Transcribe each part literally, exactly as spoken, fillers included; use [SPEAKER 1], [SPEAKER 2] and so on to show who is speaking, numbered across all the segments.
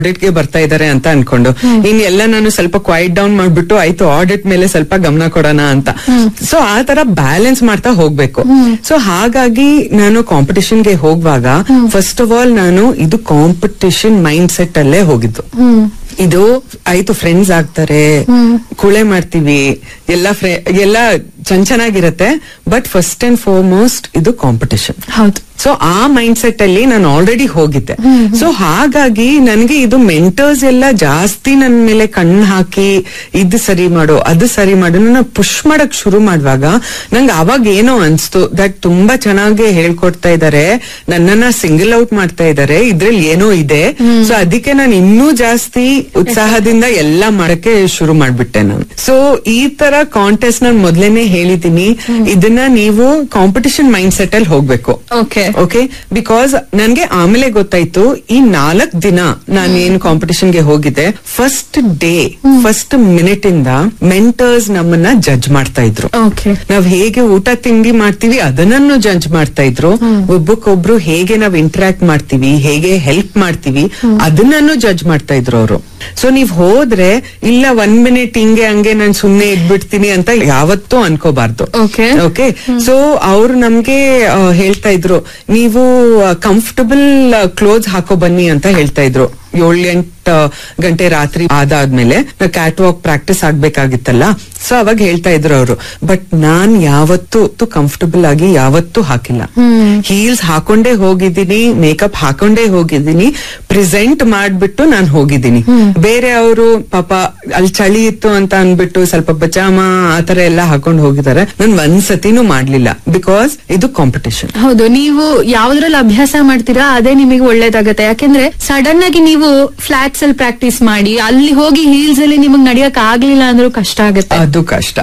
[SPEAKER 1] Audit ಗೆ ಬರ್ತಾ ಇದಾರೆ ಅಂತ ಅನ್ಕೊಂಡು ಇನ್ ಎಲ್ಲ ನಾನು ಸ್ವಲ್ಪ ಕ್ವೈಟ್ ಡೌನ್ ಮಾಡ್ಬಿಟ್ಟು ಆಯ್ತು ಆಡಿಟ್ ಮೇಲೆ ಸ್ವಲ್ಪ ಗಮನ ಕೊಡೋಣ ಅಂತ. ಸೊ ಆ ತರ ಬ್ಯಾಲೆನ್ಸ್ ಮಾಡ್ತಾ ಹೋಗ್ಬೇಕು. ಸೊ ಹಾಗಾಗಿ ನಾನು ಕಾಂಪಿಟಿಷನ್ ಗೆ ಹೋಗುವಾಗ ಫಸ್ಟ್ ಆಫ್ ಆಲ್ ನಾನು ಇದು ಕಾಂಪಿಟಿಷನ್ ಮೈಂಡ್ ಸೆಟ್ ಅಲ್ಲೇ ಹೋಗಿದ್ದು. ಇದು ಆಯ್ತು ಫ್ರೆಂಡ್ಸ್ ಆಗ್ತಾರೆ, ಕುಳೆ ಮಾಡ್ತೀವಿ, ಎಲ್ಲ ಎಲ್ಲ ಚೆನ್ನ ಚೆನ್ನಾಗಿರತ್ತೆ, ಬಟ್ ಫಸ್ಟ್ ಅಂಡ್ ಫಾರ್ಮೋಸ್ಟ್ ಇದು ಕಾಂಪಿಟಿಷನ್.
[SPEAKER 2] ಹೌದು.
[SPEAKER 1] ಸೊ ಆ ಮೈಂಡ್ ಸೆಟ್ ಅಲ್ಲಿ ನಾನು ಆಲ್ರೆಡಿ ಹೋಗಿದ್ದೆ. ಸೊ ಹಾಗಾಗಿ ನನಗೆ ಇದು ಮೆಂಟರ್ಸ್ ಎಲ್ಲ ಜಾಸ್ತಿ ನನ್ನ ಮೇಲೆ ಕಣ್ಣು ಹಾಕಿ ಇದು ಸರಿ ಮಾಡು ಅದು ಸರಿ ಮಾಡು ನನ್ನ ಪುಷ್ ಮಾಡಕ್ ಶುರು ಮಾಡುವಾಗ ನಂಗೆ ಅವಾಗ ಏನೋ ಅನ್ಸ್ತು ದಟ್ ತುಂಬಾ ಚೆನ್ನಾಗಿ ಹೇಳ್ಕೊಡ್ತಾ ಇದಾರೆ, ನನ್ನನ್ನ ಸಿಂಗಲ್ ಔಟ್ ಮಾಡ್ತಾ ಇದಾರೆ, ಇದ್ರಲ್ಲಿ ಏನೋ ಇದೆ. ಸೊ ಅದಕ್ಕೆ ನಾನು ಇನ್ನೂ ಜಾಸ್ತಿ ಉತ್ಸಾಹದಿಂದ ಎಲ್ಲಾ ಮಾಡಕ್ಕೆ ಶುರು ಮಾಡ್ಬಿಟ್ಟೆ ನಾನು. ಸೊ ಈ ತರ ಕಾಂಟೆಸ್ಟ್ ನಾನು ಮೊದ್ಲೇನೆ ಹೇಳಿದೀನಿ, ಇದನ್ನ ನೀವು ಕಾಂಪಿಟಿಷನ್ ಮೈಂಡ್ ಸೆಟ್ ಅಲ್ಲಿ ಹೋಗ್ಬೇಕು.
[SPEAKER 2] ಓಕೆ
[SPEAKER 1] ಓಕೆ ಬಿಕಾಸ್ ನನ್ಗೆ ಆಮೇಲೆ ಗೊತ್ತಾಯ್ತು ಈ ನಾಲ್ಕ್ ದಿನ ನಾನು ಏನ್ ಕಾಂಪಿಟಿಷನ್ ಗೆ ಹೋಗಿದ್ದೆ, ಫಸ್ಟ್ ಡೇ ಫಸ್ಟ್ ಮಿನಿಟ್ ಇಂದ ಮೆಂಟರ್ಸ್ ನಮ್ಮನ್ನ ಜಡ್ಜ್ ಮಾಡ್ತಾ ಇದ್ರು. ನಾವ್ ಹೇಗೆ ಊಟ ತಿಂಡಿ ಮಾಡ್ತೀವಿ ಅದನ್ನೂ ಜಡ್ಜ್ ಮಾಡ್ತಾ ಇದ್ರು. ಒಬ್ಬಕ್ಕೊಬ್ರು ಹೇಗೆ ನಾವ್ ಇಂಟರಾಕ್ಟ್ ಮಾಡ್ತೀವಿ, ಹೇಗೆ ಹೆಲ್ಪ್ ಮಾಡ್ತೀವಿ ಅದನ್ನೂ ಜಡ್ಜ್ ಮಾಡ್ತಾ ಇದ್ರು ಅವರು. ಸೊ ನೀವ್ ಹೋದ್ರೆ ಇಲ್ಲ ಒನ್ ಮಿನಿಟ್ ಹಿಂಗೆ ಹಂಗೆ ನಾನ್ ಸುಮ್ನೆ ಇದ್ಬಿಡ್ತೀನಿ ಅಂತ ಯಾವತ್ತೂ ಅನ್ಕೋಬಾರ್ದು. ಓಕೆ ಸೊ ಅವ್ರು ನಮ್ಗೆ ಹೇಳ್ತಾ ಇದ್ರು ನೀವು ಕಂಫರ್ಟಬಲ್ ಕ್ಲೋತ್ಸ್ ಹಾಕೋ ಬನ್ನಿ ಅಂತ ಹೇಳ್ತಾ ಇದ್ರು. ಏಳು ಎಂಟು ಗಂಟೆ ರಾತ್ರಿ ಆದಾದ್ಮೇಲೆ ಕ್ಯಾಟ್ ವಾಕ್ ಪ್ರಾಕ್ಟೀಸ್ ಆಗ್ಬೇಕಾಗಿತ್ತಲ್ಲ, ಸೊ ಅವಾಗ ಹೇಳ್ತಾ ಇದ್ರು ಅವರು. ಬಟ್ ನಾನ್ ಯಾವತ್ತೂ ಕಂಫರ್ಟಬಲ್ ಆಗಿ ಯಾವತ್ತೂ ಹಾಕಿಲ್ಲ. ಹೀಲ್ಸ್ ಹಾಕೊಂಡೇ ಹೋಗಿದ್ದೀನಿ, ಮೇಕಪ್ ಹಾಕೊಂಡೇ ಹೋಗಿದ್ದೀನಿ, ಪ್ರೆಸೆಂಟ್ ಮಾಡ್ಬಿಟ್ಟು ನಾನ್ ಹೋಗಿದ್ದೀನಿ. ಬೇರೆ ಅವರು ಪಾಪ ಅಲ್ಲಿ ಚಳಿ ಇತ್ತು ಅಂತ ಅನ್ಬಿಟ್ಟು ಸ್ವಲ್ಪ ಪಜಾಮ ಆತರ ಎಲ್ಲ ಹಾಕೊಂಡ್ ಹೋಗಿದ್ದಾರೆ. ನಾನ್ ಒಂದ್ಸತಿನೂ ಮಾಡ್ಲಿಲ್ಲ ಬಿಕಾಸ್ ಇದು ಕಾಂಪಿಟಿಷನ್.
[SPEAKER 2] ಹೌದು, ನೀವು ಯಾವ್ದ್ರಲ್ಲಿ ಅಭ್ಯಾಸ ಮಾಡ್ತೀರಾ ಅದೇ ನಿಮಗೆ ಒಳ್ಳೇದಾಗತ್ತೆ. ಯಾಕೆಂದ್ರೆ ಸಡನ್ ಆಗಿ ನೀವು ಫ್ಲಾಟ್ಸ್ ಅಲ್ಲಿ ಪ್ರಾಕ್ಟೀಸ್ ಮಾಡಿ ಅಲ್ಲಿ ಹೋಗಿ ಹೀಲ್ಸ್ ಅಲ್ಲಿ ನಿಮಗ್ ನಡಿಯಕ್ ಆಗ್ಲಿಲ್ಲ ಅಂದ್ರೂ ಕಷ್ಟ ಆಗುತ್ತೆ.
[SPEAKER 1] ಅದು ಕಷ್ಟ.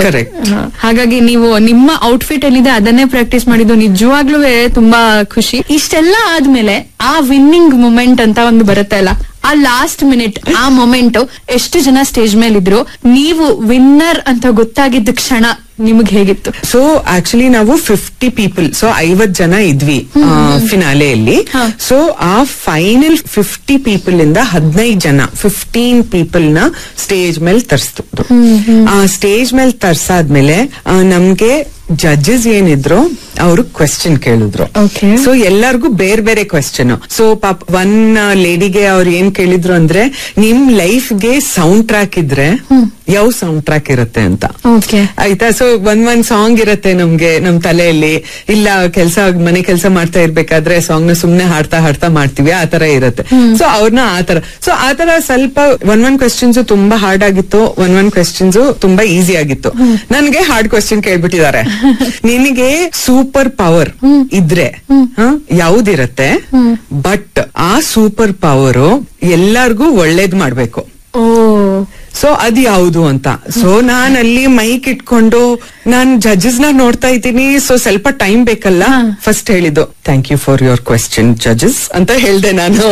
[SPEAKER 2] ಹಾಗಾಗಿ ನೀವು ನಿಮ್ಮ ಔಟ್ಫಿಟ್ ಏನಿದೆ ಅದನ್ನೇ ಪ್ರಾಕ್ಟೀಸ್ ಮಾಡಿದ್ದು ನಿಜವಾಗ್ಲೂ ತುಂಬಾ ಖುಷಿ. ಇಷ್ಟೆಲ್ಲ ಆದ್ಮೇಲೆ ಆ ವಿನ್ನಿಂಗ್ ಮೂಮೆಂಟ್ ಅಂತ ಒಂದು ಬರುತ್ತೆ ಅಲ್ಲ, ಆ ಲಾಸ್ಟ್ ಮಿನಿಟ್ ಆ ಮೊಮೆಂಟ್, ಎಷ್ಟು ಜನ ಸ್ಟೇಜ್ ಮೇಲೆ ಇದ್ರು, ನೀವು ವಿನ್ನರ್ ಅಂತ ಗೊತ್ತಾಗಿದ್ದ ಕ್ಷಣ ನಿಮಗ್ ಹೇಗಿತ್ತು?
[SPEAKER 1] ಸೊ ಆಕ್ಚುಲಿ ನಾವು ಫಿಫ್ಟಿ ಪೀಪಲ್, ಸೊ ಐವತ್ ಜನ ಇದ್ವಿ ಫಿನಾಲೆಯಲ್ಲಿ. ಸೊ ಆ ಫೈನಲ್ ಫಿಫ್ಟಿ ಪೀಪಲ್ ಇಂದ ಹದಿನೈದು ಜನ ಫಿಫ್ಟೀನ್ ಪೀಪಲ್ ನ ಸ್ಟೇಜ್ ಮೇಲೆ ತರಿಸ್ತು. ಆ ಸ್ಟೇಜ್ ಮೇಲೆ ತರ್ಸಾದ್ಮೇಲೆ ನಮ್ಗೆ ಜಡ್ಜಸ್ ಏನಿದ್ರು ಅವರು ಕ್ವೆಶ್ಚನ್ ಕೇಳಿದ್ರು. ಸೊ ಎಲ್ಲರಿಗೂ ಬೇರೆ ಬೇರೆ ಕ್ವೆಶ್ಚನ್. ಸೊ ಪಾಪ ಒನ್ ಲೇಡಿಗೆ ಅವ್ರು ಏನ್ ಕೇಳಿದ್ರು ಅಂದ್ರೆ, ನಿಮ್ ಲೈಫ್ಗೆ ಸೌಂಡ್ ಟ್ರ್ಯಾಕ್ ಇದ್ರೆ ಯಾವ ಸೌಂಡ್ ಟ್ರ್ಯಾಕ್ ಇರುತ್ತೆ ಅಂತ. ಆಯ್ತಾ? ಸೊ ಒಂದ್ ಒಂದ್ ಸಾಂಗ್ ಇರತ್ತೆ ನಮ್ಗೆ ನಮ್ ತಲೆಯಲ್ಲಿ, ಇಲ್ಲ ಕೆಲ್ಸ ಮನೆ ಕೆಲ್ಸ ಮಾಡ್ತಾ ಇರ್ಬೇಕಾದ್ರೆ ಸಾಂಗ್ ನ ಸುಮ್ನೆ ಹಾಡ್ತಾ ಹಾಡ್ತಾ ಮಾಡ್ತೀವಿ, ಆತರ ಇರತ್ತೆ. ಸೊ ಅವ್ರನ್ನ ಆತರ ಸೊ ಆತರ ಸ್ವಲ್ಪ ಒನ್ ಒನ್ ಕ್ವೆಶ್ಚನ್ಸ್ ತುಂಬಾ ಹಾರ್ಡ್ ಆಗಿತ್ತು, ಒನ್ ಒನ್ ಕ್ವೆಶ್ಚನ್ಸ್ ತುಂಬಾ ಈಸಿ ಆಗಿತ್ತು. ನನ್ಗೆ ಹಾರ್ಡ್ ಕ್ವೆಶ್ಚನ್ ಕೇಳ್ಬಿಟ್ಟಿದ್ದಾರೆ, ನಿನಗೆ ಸೂಪರ್ ಪವರ್ ಇದ್ರೆ ಯಾವ್ದಿರತ್ತೆ, ಬಟ್ ಆ ಸೂಪರ್ ಪವರ್ ಎಲ್ಲಾರ್ಗೂ ಒಳ್ಳೇದ್ ಮಾಡ್ಬೇಕು, ಸೊ ಅದ್ ಯಾವುದು ಅಂತ. ಸೊ ನಾನ್ ಅಲ್ಲಿ ಮೈಕ್ ಇಟ್ಕೊಂಡು ನಾನ್ ಜಡ್ಜಸ್ ನ ನೋಡ್ತಾ ಇದ್ದೀನಿ. ಸೊ ಸ್ವಲ್ಪ ಟೈಮ್ ಬೇಕಲ್ಲ. ಫಸ್ಟ್ ಹೇಳಿದ್ದು thank you for your question judges ಅಂತ ಹೇಳ್ದೆ ನಾನು.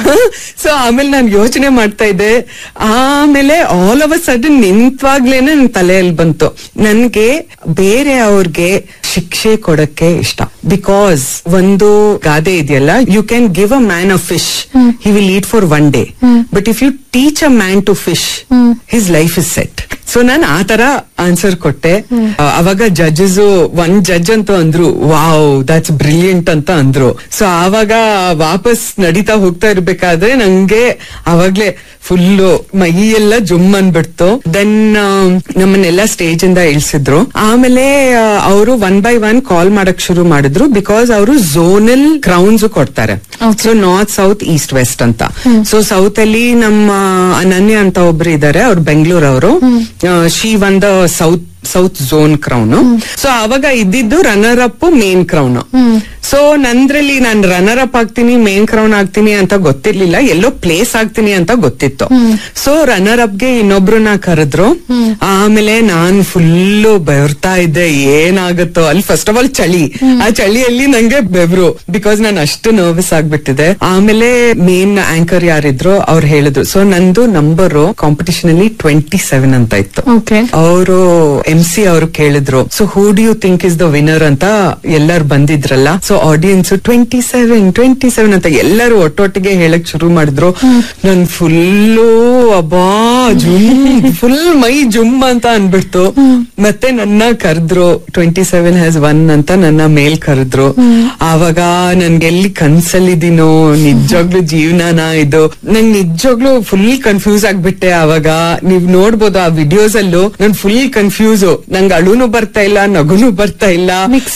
[SPEAKER 1] ಸೊ ಆಮೇಲೆ ನಾನು ಯೋಚನೆ ಮಾಡ್ತಾ ಇದ್ದೆ. ಆಮೇಲೆ ಆಲ್ ಆಫ್ ಅ ಸಡನ್ ನಿಂತವಾಗ್ಲೇನೆ ನನ್ ತಲೆಯಲ್ಲಿ ಬಂತು, ನನ್ಗೆ ಬೇರೆ ಅವ್ರಿಗೆ ಶಿಕ್ಷೆ ಕೊಡಕ್ಕೆ ಇಷ್ಟ. ಬಿಕಾಸ್ ಒಂದು ಗಾದೆ ಇದೆಯಲ್ಲ, you can give a man a fish, he will eat for one day, but if you teach a man to fish, his life is set. So ನಾನು ಆ ತರ ಆನ್ಸರ್ ಕೊಟ್ಟೆ. ಅವಾಗ ಜಡ್ಜಸ್ ಒಂದ್ ಜಡ್ಜ್ ಅಂತೂ ಅಂದ್ರು, ವಾವ್ ದಟ್ಸ್ ಬ್ರಿಲಿಯಂಟ್ ಅಂತ ಅಂದ್ರು. ಸೊ ಆವಾಗ ವಾಪಸ್ ನಡೀತಾ ಹೋಗ್ತಾ ಇರ್ಬೇಕಾದ್ರೆ ನಂಗೆ ಅವಾಗ್ಲೇ ಫುಲ್ಲು ಮೈಯೆಲ್ಲ ಜುಮ್ ಅನ್ಬಿಡ್ತು. ದೆನ್ ನಮ್ಮನ್ನೆಲ್ಲ ಸ್ಟೇಜ್ ಇಂದ ಇಳಿಸಿದ್ರು. ಆಮೇಲೆ ಅವರು ಒನ್ ಬೈ ಒನ್ ಕಾಲ್ ಮಾಡಕ್ ಶುರು ಮಾಡಿದ್ರು, ಬಿಕಾಸ್ ಅವರು ಝೋನಲ್ ಕ್ರೌನ್ಸ್ ಕೊಡ್ತಾರೆ. So north, south, East, West ಅಂತ. ಸೊ ಸೌತ್ ಅಲ್ಲಿ ನಮ್ಮ ಅನನ್ಯ ಅಂತ ಒಬ್ರು ಇದಾರೆ, ಅವ್ರು ಬೆಂಗಳೂರವರು. She one the south south zone crown. So ಅವಾಗ ಇದ್ದಿದ್ದು runner up, main crown. So ನಂದ್ರಲ್ಲಿ ನಾನು ರನ್ನರ್ ಅಪ್ ಆಗ್ತೀನಿ, ಮೇನ್ ಕ್ರೌನ್ ಆಗ್ತೀನಿ ಅಂತ ಗೊತ್ತಿರ್ಲಿಲ್ಲ, ಎಲ್ಲೋ ಪ್ಲೇಸ್ ಆಗ್ತೀನಿ ಅಂತ ಗೊತ್ತಿತ್ತು. ಸೊ ರನ್ನರ್ ಅಪ್ ಗೆ ಇನ್ನೊಬ್ರನ್ನ ಕರೆದ್ರು. ಆಮೇಲೆ ನಾನ್ ಫುಲ್ಲು ಬೆವರ್ತಾ ಇದ್ದೆ, ಏನಾಗುತ್ತೋ ಅಲ್ಲಿ. ಫಸ್ಟ್ ಆಫ್ ಆಲ್ ಚಳಿ, ಆ ಚಳಿಯಲ್ಲಿ ನಂಗೆ ಬೆವರು, ಬಿಕಾಸ್ ನಾನು ಅಷ್ಟು ನರ್ವಸ್ ಆಗ್ಬಿಟ್ಟಿದೆ. ಆಮೇಲೆ ಮೇನ್ ಆಂಕರ್ ಯಾರಿದ್ರು ಅವ್ರು ಹೇಳಿದ್ರು, ಸೊ ನಂದು ನಂಬರ್ ಕಾಂಪಿಟಿಷನ್ ಅಲ್ಲಿ ಟ್ವೆಂಟಿ ಸೆವೆನ್ ಅಂತ ಇತ್ತು. ಅವರು ಎಂ ಎಂ ಸಿ ಅವರು ಕೇಳಿದ್ರು, so who do you think is the winner ಅಂತ ಎಲ್ಲರೂ ಬಂದಿದ್ರಲ್ಲ. So audience twenty seven twenty seven ಅಂತ ಎಲ್ಲರೂ ಒಟ್ಟೊಟ್ಟಿಗೆ ಹೇಳಕ್ ಶುರು ಮಾಡಿದ್ರು. ನನ್ ಫುಲ್ಲು ಅಬ್ಬಾ ಜುಮ್ ಫುಲ್ ಮೈ ಜುಮ್ ಅಂತ ಅನ್ಬಿಡ್ತು. ಮತ್ತೆ ನನ್ನ ಕರೆದ್ರು, ಟ್ವೆಂಟಿ ಸೆವೆನ್ ಹ್ಯಾಸ್ ಒನ್ ಅಂತ ನನ್ನ ಮೇಲ್ ಕರೆದ್ರು. ಆವಾಗ ನನ್ಗೆ ಎಲ್ಲಿ ಕನ್ಸಲ್ಲಿದ್ದೀನೋ ನಿಜವಾಗ್ಲೂ ಜೀವನನ ಇದು, ನಂಗೆ ನಿಜವಾಗ್ಲೂ ಫುಲ್ ಕನ್ಫ್ಯೂಸ್ ಆಗ್ಬಿಟ್ಟೆ. ಆವಾಗ ನೀವ್ ನೋಡ್ಬೋದು ಆ ವಿಡಿಯೋಸ್ ಅಲ್ಲೂ ನನ್ ಫುಲ್ ಕನ್ಫ್ಯೂಸ್, ನಂಗೆ ಅಳುನು ಬರ್ತಾ ಇಲ್ಲ, ನಗುನು ಬರ್ತಾ ಇಲ್ಲ,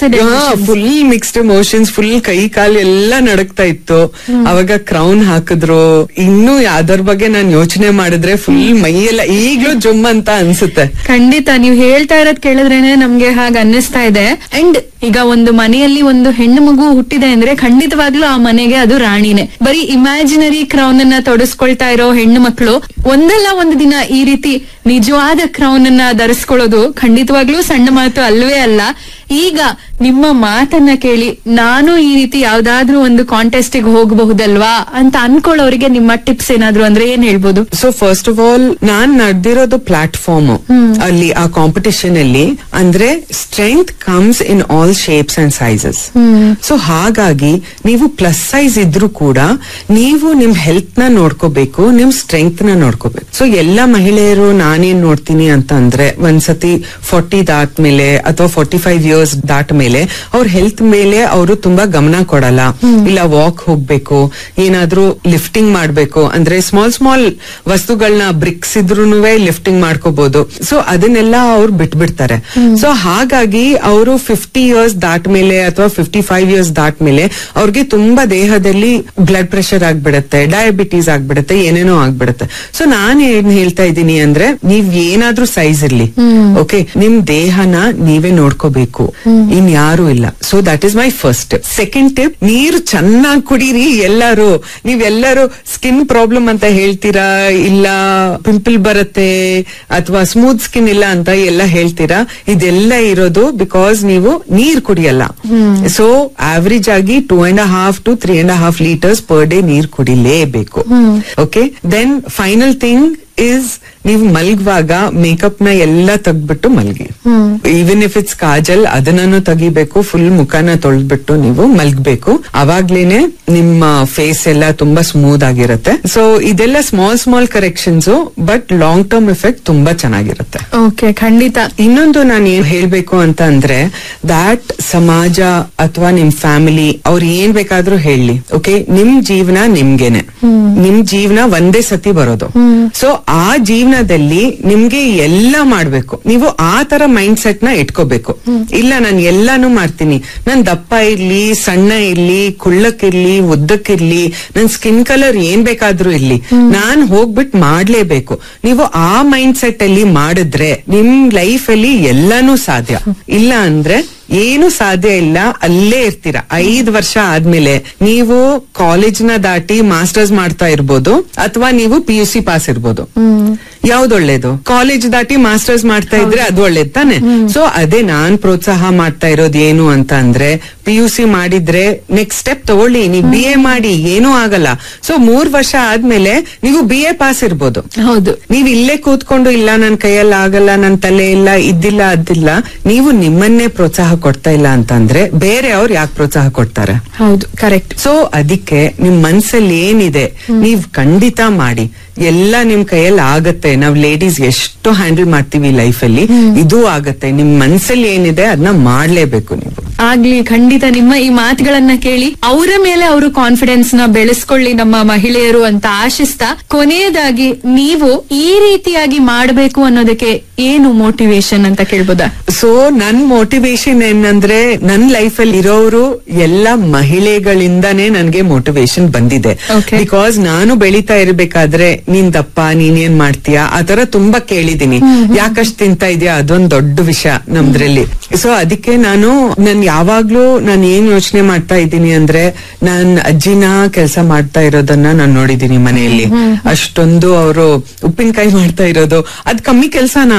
[SPEAKER 1] ಫುಲ್ ಮಿಕ್ಸ್ಡ್ ಎಮೋಷನ್ಸ್, ಫುಲ್ ಕೈ ಕಾಲು ಎಲ್ಲ ನಡಕ್ತಾ ಇತ್ತು. ಅವಾಗ ಕ್ರೌನ್ ಹಾಕಿದ್ರು. ಇನ್ನು ಯಾವ್ದ್ರ ಬಗ್ಗೆ ನಾನ್ ಯೋಚನೆ ಮಾಡಿದ್ರೆ ಫುಲ್ ಮೈಯೆಲ್ಲ ಈಗ್ಲೂ ಜುಮ್ ಅಂತ ಅನ್ಸುತ್ತೆ.
[SPEAKER 2] ಖಂಡಿತ ನೀವ್ ಹೇಳ್ತಾ ಇರೋದ್ ಕೇಳಿದ್ರೇನೆ ನಮ್ಗೆ ಹಾಗ ಅನ್ನಿಸ್ತಾ ಇದೆ. ಅಂಡ್ ಈಗ ಒಂದು ಮನೆಯಲ್ಲಿ ಒಂದು ಹೆಣ್ಣು ಮಗು ಹುಟ್ಟಿದೆ ಅಂದ್ರೆ ಖಂಡಿತವಾಗ್ಲೂ ಆ ಮನೆಗೆ ಅದು ರಾಣಿನೇ. ಬರೀ ಇಮ್ಯಾಜಿನರಿ ಕ್ರೌನ್ ಅನ್ನ ತೊಡಸ್ಕೊಳ್ತಾ ಇರೋ ಹೆಣ್ಣು ಮಕ್ಕಳು ಒಂದಲ್ಲ ಒಂದು ದಿನ ಈ ರೀತಿ ನಿಜವಾದ ಕ್ರೌನ್ ಅನ್ನ ಧರಿಸ್ಕೊಳ್ಳೋದು ಖಂಡಿತವಾಗ್ಲೂ ಸಣ್ಣ ಮಾತು ಅಲ್ವೇ ಅಲ್ಲ. ಈಗ ನಿಮ್ಮ ಮಾತನ್ನ ಕೇಳಿ ನಾನು ಈ ರೀತಿ ಯಾವ್ದಾದ್ರೂ ಒಂದು ಕಾಂಟೆಸ್ಟ್ ಗೆ ಹೋಗಬಹುದಲ್ವಾ ಅಂತ ಅನ್ಕೊಳ್ಳೋರಿಗೆ ನಿಮ್ಮ ಟಿಪ್ಸ್ ಏನಾದ್ರು ಅಂದ್ರೆ ಏನ್ ಹೇಳ್ಬೋದು?
[SPEAKER 1] So first of all non ನಡೆದಿರೋದು platform ಅಲ್ಲಿ, ಆ ಕಾಂಪಿಟಿಷನ್ ಅಲ್ಲಿ ಅಂದ್ರೆ strength comes in all shapes and sizes. So ಹಾಗಾಗಿ ನೀವು ಪ್ಲಸ್ ಸೈಜ್ ಇದ್ರೂ ಕೂಡ ನೀವು ನಿಮ್ ಹೆಲ್ತ್ ನ ನೋಡ್ಕೋಬೇಕು, ನಿಮ್ ಸ್ಟ್ರೆಂತ್ ನ ನೋಡ್ಕೋಬೇಕು. ಸೊ ಎಲ್ಲಾ ಮಹಿಳೆಯರು ನಾನೇನ್ ನೋಡ್ತೀನಿ ಅಂತ ಅಂದ್ರೆ ಒಂದ್ಸತಿ ಫಾರ್ಟಿ ದಾಟ್ಮೇಲೆ ಅಥವಾ ಫಾರ್ಟಿ ಫೈವ್ ಇಯರ್ಸ್ ದಾಟ ಮೇಲೆ ಅವ್ರ ಹೆಲ್ತ್ ಮೇಲೆ ಅವರು ತುಂಬಾ ಗಮನ ಕೊಡಲ್ಲ. ಇಲ್ಲ ವಾಕ್ ಹೋಗ್ಬೇಕು, ಏನಾದ್ರೂ ಲಿಫ್ಟಿಂಗ್ ಮಾಡ್ಬೇಕು ಅಂದ್ರೆ ಸ್ಮಾಲ್ ಸ್ಮಾಲ್ ವಸ್ತುಗಳನ್ನ ಬ್ರಿಕ್ಸ್ ಇದ್ರೂನು ಲಿಫ್ಟಿಂಗ್ ಮಾಡ್ಕೋಬಹುದು. ಸೊ ಅದನ್ನೆಲ್ಲ ಅವ್ರು ಬಿಟ್ಬಿಡ್ತಾರೆ. ಸೊ ಹಾಗಾಗಿ ಅವರು ಫಿಫ್ಟಿ ಇಯರ್ಸ್ ದಾಟ ಮೇಲೆ ಅಥವಾ ಫಿಫ್ಟಿ ಫೈವ್ ಇಯರ್ಸ್ ದಾಟ ಮೇಲೆ ಅವ್ರಿಗೆ ತುಂಬಾ ದೇಹದಲ್ಲಿ ಬ್ಲಡ್ ಪ್ರೆಷರ್ ಆಗ್ಬಿಡತ್ತೆ, ಡಯಾಬಿಟೀಸ್ ಆಗ್ಬಿಡತ್ತೆ, ಏನೇನೋ ಆಗ್ಬಿಡತ್ತೆ. ಸೊ ನಾನ್ ಏನ್ ಹೇಳ್ತಾ ಇದ್ದೀನಿ ಅಂದ್ರೆ ನೀವ್ ಏನಾದ್ರೂ ಸೈಜ್ ಇರ್ಲಿ, ಓಕೆ, ನಿಮ್ ದೇಹನ ನೀವೇ ನೋಡ್ಕೋಬೇಕು, ಇನ್ ಯಾರು ಇಲ್ಲ. So that is my first tip. Second tip, ನೀರು ಚೆನ್ನಾಗಿ ಕುಡೀರಿ ಎಲ್ಲರೂ. ನೀವೆಲ್ಲರೂ ಸ್ಕಿನ್ ಪ್ರಾಬ್ಲಮ್ ಅಂತ ಹೇಳ್ತೀರಾ, ಇಲ್ಲ ಪಿಂಪಲ್ ಬರುತ್ತೆ ಅಥವಾ ಸ್ಮೂತ್ ಸ್ಕಿನ್ ಇಲ್ಲ ಅಂತ ಎಲ್ಲ ಹೇಳ್ತೀರಾ. ಇದೆಲ್ಲ ಇರೋದು ಬಿಕಾಸ್ ನೀವು ನೀರ್ ಕುಡಿಯಲ್ಲ. ಸೊ ಆವರೇಜ್ ಆಗಿ two and half to three and half litres per day ನೀರ್ ಕುಡಿಲೇಬೇಕು. Okay, then final thing is ನೀವು ಮಲ್ಗುವಾಗ ಮೇಕಪ್ ನ ಎಲ್ಲ ತೆಗ್ದ್ಬಿಟ್ಟು ಮಲ್ಗಿ. ಈವನ್ ಇಫ್ ಇಟ್ಸ್ ಕಾಜಲ್ ಅದನ್ನೂ ತೆಗಿಬೇಕು, ಫುಲ್ ಮುಖನ ತೊಳೆದ್ಬಿಟ್ಟು ನೀವು ಮಲ್ಗ್ಬೇಕು. ಅವಾಗ್ಲೇನೆ ನಿಮ್ಮ ಫೇಸ್ ಎಲ್ಲ ತುಂಬಾ ಸ್ಮೂತ್ ಆಗಿರುತ್ತೆ. ಸೊ ಇದೆಲ್ಲ small small corrections, but long term effect ತುಂಬಾ ಚೆನ್ನಾಗಿರುತ್ತೆ.
[SPEAKER 2] ಓಕೆ, ಖಂಡಿತ.
[SPEAKER 1] ಇನ್ನೊಂದು ನಾನು ಏನ್ ಹೇಳ್ಬೇಕು ಅಂತ ಅಂದ್ರೆ ದಾಟ್ ಸಮಾಜ ಅಥವಾ ನಿಮ್ ಫ್ಯಾಮಿಲಿ ಅವ್ರು ಏನ್ ಬೇಕಾದ್ರೂ ಹೇಳಿ, ಓಕೆ, ನಿಮ್ ಜೀವನ ನಿಮ್ಗೆನೆ, ನಿಮ್ ಜೀವನ ಒಂದೇ ಸತಿ ಬರೋದು. ಸೊ ಆ ಜೀವನದಲ್ಲಿ ನಿಮ್ಗೆ ಎಲ್ಲ ಮಾಡ್ಬೇಕು, ನೀವು ಆ ತರ ಮೈಂಡ್ ಸೆಟ್ ನ ಇಟ್ಕೋಬೇಕು. ಇಲ್ಲ ನಾನು ಎಲ್ಲಾನು ಮಾಡ್ತೀನಿ, ನನ್ ದಪ್ಪ ಇರ್ಲಿ, ಸಣ್ಣ ಇರ್ಲಿ, ಕುಳ್ಳಕ್ಕಿರ್ಲಿ, ಉದ್ದಕ್ಕಿರ್ಲಿ, ನನ್ ಸ್ಕಿನ್ ಕಲರ್ ಏನ್ ಬೇಕಾದ್ರೂ ಇರ್ಲಿ, ನಾನ್ ಹೋಗ್ಬಿಟ್ ಮಾಡ್ಲೇಬೇಕು. ನೀವು ಆ ಮೈಂಡ್ ಸೆಟ್ ಅಲ್ಲಿ ಮಾಡಿದ್ರೆ ನಿಮ್ ಲೈಫ್ ಅಲ್ಲಿ ಎಲ್ಲಾನು ಸಾಧ್ಯ. ಇಲ್ಲ ಅಂದ್ರೆ ಏನು ಸಾಧ್ಯ ಇಲ್ಲ, ಅಲ್ಲೇ ಇರ್ತೀರಾ. ಐದ್ ವರ್ಷ ಆದ್ಮೇಲೆ ನೀವು ಕಾಲೇಜ್ ನ ದಾಟಿ ಮಾಸ್ಟರ್ಸ್ ಮಾಡ್ತಾ ಇರ್ಬೋದು ಅಥವಾ ನೀವು ಪಿ ಯು ಸಿ ಪಾಸ್ ಇರ್ಬೋದು. ಯಾವ್ದು ಒಳ್ಳೇದು? ಕಾಲೇಜ್ ದಾಟಿ ಮಾಸ್ಟರ್ಸ್ ಮಾಡ್ತಾ ಇದ್ರೆ ಅದು ಒಳ್ಳೇದ್ ತಾನೆ. ಸೊ ಅದೇ ನಾನ್ ಪ್ರೋತ್ಸಾಹ ಮಾಡ್ತಾ ಇರೋದು ಏನು ಅಂತ ಅಂದ್ರೆ ಪಿ ಯು ಸಿ ಮಾಡಿದ್ರೆ ನೆಕ್ಸ್ಟ್ ಸ್ಟೆಪ್ ತಗೊಳ್ಳಿ, ನೀವು ಬಿ ಎ ಮಾಡಿ, ಏನೂ ಆಗಲ್ಲ. ಸೊ ಮೂರ್ ವರ್ಷ ಆದ್ಮೇಲೆ ನೀವು ಬಿ ಎ ಪಾಸ್ ಇರ್ಬೋದು.
[SPEAKER 2] ಹೌದು,
[SPEAKER 1] ನೀವ್ ಇಲ್ಲೇ ಕೂತ್ಕೊಂಡು ಇಲ್ಲ ನನ್ ಕೈಯಲ್ಲಿ ಆಗಲ್ಲ, ನನ್ ತಲೆ ಇಲ್ಲ, ಇದ್ದಿಲ್ಲ ಅದಿಲ್ಲ, ನೀವು ನಿಮ್ಮನ್ನೇ ಪ್ರೋತ್ಸಾಹ ಕೊಡ್ತಾ ಇಲ್ಲ ಅಂತಂದ್ರೆ ಬೇರೆ ಅವ್ರು ಯಾಕೆ ಪ್ರೋತ್ಸಾಹ ಕೊಡ್ತಾರೆ?
[SPEAKER 2] ಹೌದು, ಕರೆಕ್ಟ್.
[SPEAKER 1] ಸೊ ಅದಕ್ಕೆ ನಿಮ್ ಮನ್ಸಲ್ಲಿ ಏನಿದೆ ನೀವ್ ಖಂಡಿತ ಮಾಡಿ, ಎಲ್ಲ ನಿಮ್ ಕೈಯಲ್ಲಿ ಆಗತ್ತೆ. ನಾವ್ ಲೇಡೀಸ್ ಎಷ್ಟು ಹ್ಯಾಂಡಲ್ ಮಾಡ್ತೀವಿ ಲೈಫ್ ಅಲ್ಲಿ, ಇದು ಆಗತ್ತೆ. ನಿಮ್ ಮನ್ಸಲ್ಲಿ ಏನಿದೆ ಅದನ್ನ ಮಾಡ್ಲೇಬೇಕು ನೀವು.
[SPEAKER 2] ಆಗ್ಲಿ, ಖಂಡಿತ. ನಿಮ್ಮ ಈ ಮಾತುಗಳನ್ನ ಕೇಳಿ ಅವರ ಮೇಲೆ ಅವರು ಕಾನ್ಫಿಡೆನ್ಸ್ ನ ಬೆಳೆಸ್ಕೊಳ್ಳಿ ನಮ್ಮ ಮಹಿಳೆಯರು ಅಂತ ಆಶಿಸ್ತಾ, ಕೊನೆಯದಾಗಿ ನೀವು ಈ ರೀತಿಯಾಗಿ ಮಾಡಬೇಕು ಅನ್ನೋದಕ್ಕೆ ಏನು ಮೋಟಿವೇಶನ್ ಅಂತ ಕೇಳ್ಬೋದಾ?
[SPEAKER 1] ಸೊ ನನ್ ಮೋಟಿವೇಶನ್ ಏನಂದ್ರೆ ನನ್ ಲೈಫ್ ಅಲ್ಲಿ ಇರೋರು ಎಲ್ಲ ಮಹಿಳೆಗಳಿಂದಾನೇ ನನ್ಗೆ ಮೋಟಿವೇಶನ್ ಬಂದಿದೆ. ಬಿಕಾಸ್ ನಾನು ಬೆಳೀತಾ ಇರ್ಬೇಕಾದ್ರೆ ನೀನ್ ದಪ್ಪ, ನೀನೇನ್ ಮಾಡ್ತೀಯಾ ಆತರ ತುಂಬಾ ಕೇಳಿದೀನಿ. ಯಾಕಷ್ಟು ತಿಂತಾ ಇದೆಯಾ ಅದೊಂದ್ ದೊಡ್ಡ ವಿಷಯ ನಮ್ದ್ರಲ್ಲಿ. ಸೊ ಅದಕ್ಕೆ ನಾನು ನನ್ ಯಾವಾಗ್ಲೂ ನಾನು ಏನ್ ಯೋಚನೆ ಮಾಡ್ತಾ ಇದ್ದೀನಿ ಅಂದ್ರೆ, ನಾನ್ ಅಜ್ಜಿನ ಕೆಲಸ ಮಾಡ್ತಾ ಇರೋದನ್ನ ನಾನ್ ನೋಡಿದೀನಿ ಮನೆಯಲ್ಲಿ. ಅಷ್ಟೊಂದು ಅವರು ಉಪ್ಪಿನಕಾಯಿ ಮಾಡ್ತಾ ಇರೋದು ಅದ್ ಕಮ್ಮಿ ಕೆಲ್ಸನಾ?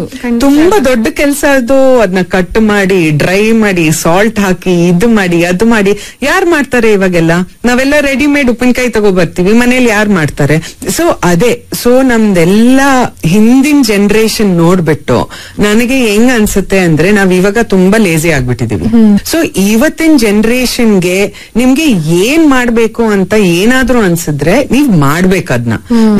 [SPEAKER 1] ತುಂಬಾ ದೊಡ್ಡ ಕೆಲ್ಸ ಅದು. ಅದನ್ನ ಕಟ್ ಮಾಡಿ, ಡ್ರೈ ಮಾಡಿ, ಸಾಲ್ಟ್ ಹಾಕಿ, ಇದು ಮಾಡಿ, ಅದು ಮಾಡಿ. ಯಾರ್ ಮಾಡ್ತಾರೆ ಇವಾಗೆಲ್ಲ? ನಾವೆಲ್ಲ ರೆಡಿಮೇಡ್ ಉಪ್ಪಿನಕಾಯಿ ತಗೋ ಬರ್ತೀವಿ, ಮನೇಲಿ ಯಾರ್ ಮಾಡ್ತಾರೆ? ಸೊ ಅದೇ, ಸೊ ನಮ್ದೆಲ್ಲ ಎಲ್ಲ ಹಿಂದಿನ ಜನರೇಷನ್ ನೋಡ್ಬಿಟ್ಟು ನನಗೆ ಹೆಂಗ್ ಅನ್ಸುತ್ತೆ ಅಂದ್ರೆ ನಾವ್ ಇವಾಗ ತುಂಬಾ ಲೇಜಿ ಆಗ್ಬಿಟ್ಟಿದೀವಿ. ಸೊ ಇವತ್ತಿನ ಜನರೇಷನ್ಗೆ ನಿಮ್ಗೆ ಏನ್ ಮಾಡ್ಬೇಕು ಅಂತ ಏನಾದ್ರೂ ಅನ್ಸಿದ್ರೆ ನೀವ್ ಮಾಡ್ಬೇಕು ಅದನ್ನ.